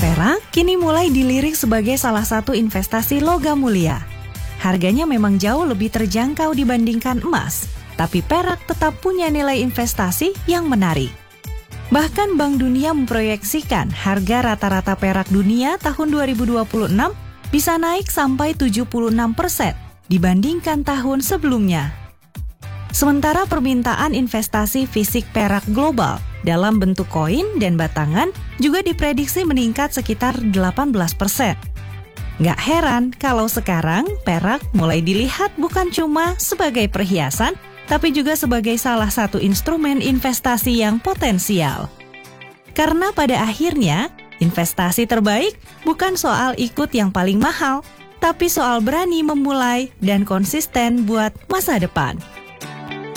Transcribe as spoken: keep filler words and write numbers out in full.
Perak kini mulai dilirik sebagai salah satu investasi logam mulia. Harganya memang jauh lebih terjangkau dibandingkan emas, tapi perak tetap punya nilai investasi yang menarik. Bahkan Bank Dunia memproyeksikan harga rata-rata perak dunia tahun dua ribu dua puluh enam bisa naik sampai tujuh puluh enam persen dibandingkan tahun sebelumnya. Sementara permintaan investasi fisik perak global dalam bentuk koin dan batangan juga diprediksi meningkat sekitar delapan belas persen. Nggak heran kalau sekarang perak mulai dilihat bukan cuma sebagai perhiasan, tapi juga sebagai salah satu instrumen investasi yang potensial. Karena pada akhirnya, investasi terbaik bukan soal ikut yang paling mahal, tapi soal berani memulai dan konsisten buat masa depan.